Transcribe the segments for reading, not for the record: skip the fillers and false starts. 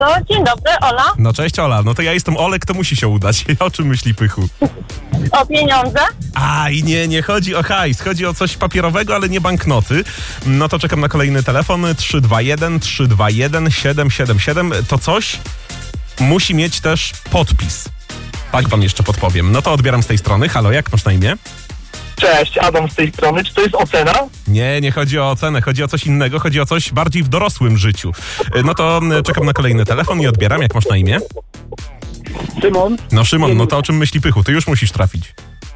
No, dzień dobry, Ola. No cześć Ola, no to ja jestem Olek, to musi się udać. O czym myśli Pychu? O pieniądze? Aj, nie chodzi o hajs, chodzi o coś papierowego, ale nie banknoty. No to czekam na kolejny telefon, 321-321-777. To coś musi mieć też podpis. Tak wam jeszcze podpowiem. No to odbieram z tej strony. Halo, jak masz na imię? Cześć, Adam z tej strony. Czy to jest ocena? Nie chodzi o ocenę, chodzi o coś innego, chodzi o coś bardziej w dorosłym życiu. No to czekam na kolejny telefon i odbieram. Jak masz na imię? Szymon. No Szymon, no to o czym myśli Pychu? Ty już musisz trafić.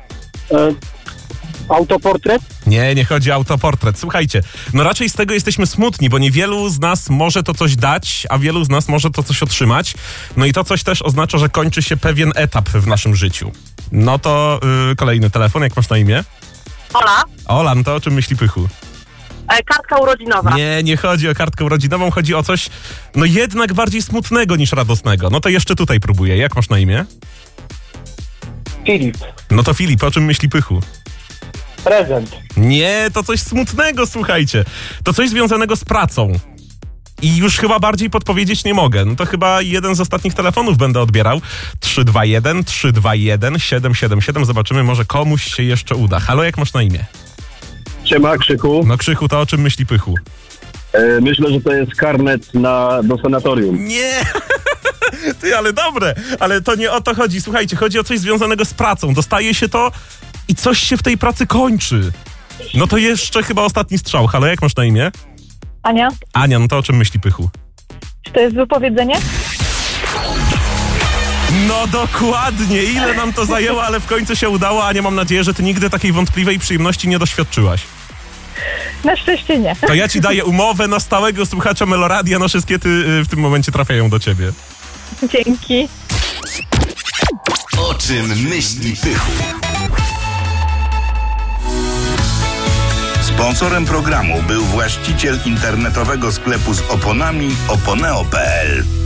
Autoportret? Nie chodzi o autoportret. Słuchajcie, no raczej z tego jesteśmy smutni, bo niewielu z nas może to coś dać, a wielu z nas może to coś otrzymać. No i to coś też oznacza, że kończy się pewien etap w naszym życiu. No to kolejny telefon, jak masz na imię? Ola. Ola, no to o czym myśli Pychu? Kartka urodzinowa. Nie chodzi o kartkę urodzinową, chodzi o coś, no jednak bardziej smutnego niż radosnego. No to jeszcze tutaj próbuję. Jak masz na imię? Filip. No to Filip, o czym myśli Pychu? Prezent. Nie, to coś smutnego, słuchajcie. To coś związanego z pracą. I już chyba bardziej podpowiedzieć nie mogę. No to chyba jeden z ostatnich telefonów będę odbierał. 321-321-777. Zobaczymy, może komuś się jeszcze uda. Halo, jak masz na imię? Siema, Krzyku. No Krzychu, to o czym myśli Pychu? Myślę, że to jest karnet do sanatorium. Nie! Ty, ale dobre. Ale to nie o to chodzi. Słuchajcie, chodzi o coś związanego z pracą. Dostaje się to i coś się w tej pracy kończy. No to jeszcze chyba ostatni strzał. Halo, jak masz na imię? Ania, Ania, no to o czym myśli Pychu? czy to jest wypowiedzenie? No dokładnie, ile nam to zajęło, ale w końcu się udało. Ania, mam nadzieję, że ty nigdy takiej wątpliwej przyjemności nie doświadczyłaś. Na szczęście nie. To ja ci daję umowę na stałego słuchacza Meloradia, nasze skiety w tym momencie trafiają do ciebie. Dzięki. O czym myśli Pychu? Sponsorem programu był właściciel internetowego sklepu z oponami oponeo.pl.